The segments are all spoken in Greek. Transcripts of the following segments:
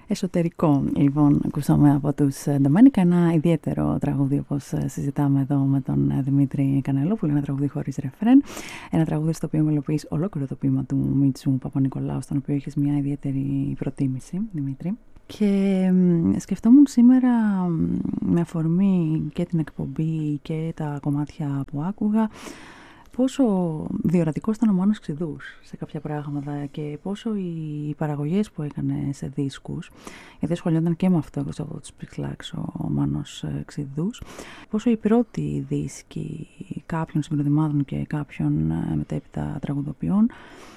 Εσωτερικό, λοιπόν, ακούσαμε από τους Ντομένικα, ένα ιδιαίτερο τραγούδι, όπως συζητάμε εδώ με τον Δημήτρη Κανελόπουλο, ένα τραγούδι χωρίς ρεφρέν, ένα τραγούδι στο οποίο μελοποιείς ολόκληρο το ποίημα του Μίτσου Παπα-Νικολάου, στον οποίο έχεις μια ιδιαίτερη προτίμηση, Δημήτρη. Και σκεφτόμουν σήμερα, με αφορμή και την εκπομπή και τα κομμάτια που άκουγα, πόσο διορατικός ήταν ο Μάνος Ξηδούς σε κάποια πράγματα και πόσο οι παραγωγές που έκανε σε δίσκους, γιατί ασχολιόταν και με αυτό εκτός από τους Pixlax ο Μάνος Ξηδούς, πόσο οι πρώτοι δίσκοι κάποιων συγκροτημάτων και κάποιων μετέπειτα τραγουδοποιών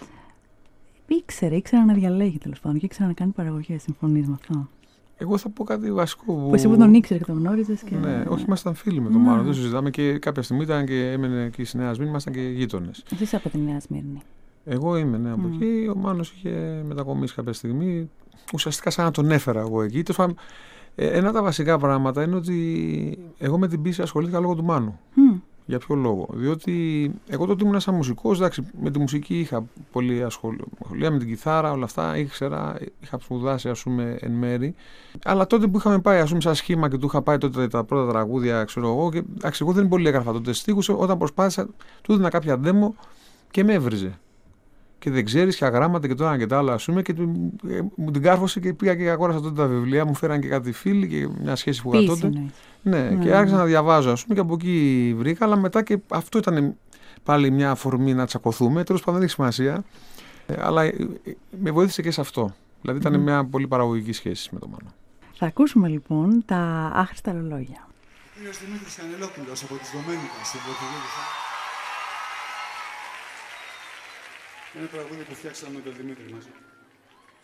ήξερε να διαλέγει τέλος πάντων και ήξερε να κάνει παραγωγές. Συμφωνείς με αυτό? Εγώ θα πω κάτι βασικό. Που εσύ που τον ήξερε και τον γνώριζες. Και... Ναι, όχι, ήμασταν φίλοι με τον Μάνο. Δεν συζητάμε και κάποια στιγμή ήταν και έμενε εκεί στη Νέα Σμύρνη, ήμασταν και γείτονες. Εσύ είσαι από τη Νέα Σμύρνη? Εγώ είμαι, ναι, από εκεί. Ο Μάνος είχε μετακομίσει κάποια στιγμή. Ουσιαστικά σαν να τον έφερα εγώ εκεί. Ένα από τα βασικά πράγματα είναι ότι εγώ με την πίση ασχολήθηκα λόγω του Μάνου. Για ποιο λόγο? Διότι εγώ τότε ήμουν σαν μουσικός, εντάξει, με τη μουσική είχα πολύ ασχολία, με την κιθάρα, όλα αυτά ήξερα, είχα σπουδάσει, ας πούμε, εν μέρη. Αλλά τότε που είχαμε πάει, ας πούμε, σαν σχήμα και του είχα πάει τότε τα πρώτα τραγούδια, ξέρω εγώ, και εντάξει, εγώ δεν πολύ έγραφα τότε στίχους, όταν προσπάθησα, του έδινα κάποια demo και με έβριζε. Και δεν ξέρεις, και αγράμματα και το ένα και το άλλο, ας πούμε, και μου την κάρφωσε και πήγα και αγόρασα τότε τα βιβλία, μου φέραν και κάτι φίλοι και μια σχέση που είχα τότε. Ναι, και άρχισα να διαβάζω, ας πούμε, και από εκεί βρήκα, αλλά μετά και αυτό ήταν πάλι μια αφορμή να τσακωθούμε. Τέλος πάντων, δεν έχει σημασία. Αλλά με βοήθησε και σε αυτό. Δηλαδή, ήταν μια πολύ παραγωγική σχέση με τον Μάνο. Θα ακούσουμε λοιπόν τα άχρηστα ρολόγια. Είναι ο Δημήτρης Κανελόπουλος από τους Ντομένικα στην Πορτογαλία. Ένα τραγούδι που φτιάξαμε με τον Δημήτρη μαζί.